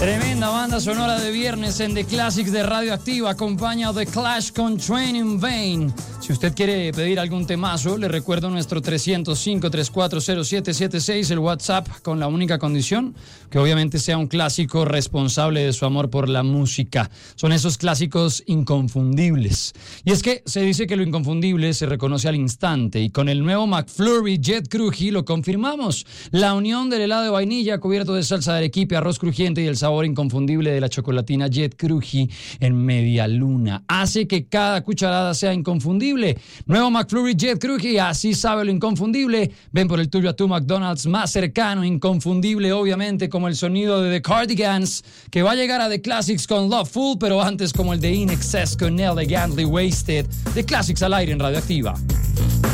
Tremenda banda sonora de viernes en The Classics de Radioactiva. Acompaña The Clash con Train in Vain. Si usted quiere pedir algún temazo, le recuerdo nuestro 305-340776, el WhatsApp, con la única condición que obviamente sea un clásico responsable de su amor por la música. Son esos clásicos inconfundibles. Y es que se dice que lo inconfundible se reconoce al instante, y con el nuevo McFlurry Jet Cruji lo confirmamos. La unión del helado de vainilla cubierto de salsa de arequipe, arroz crujiente y el sabor inconfundible de la chocolatina Jet Cruji en media luna hace que cada cucharada sea inconfundible. Nuevo McFlurry Jet Cruji, así sabe lo inconfundible. Ven por el tuyo a tu McDonald's más cercano, inconfundible obviamente como el sonido de The Cardigans, que va a llegar a The Classics con Loveful, pero antes como el de In Excess con Elegantly Wasted. The Classics al aire en Radioactiva.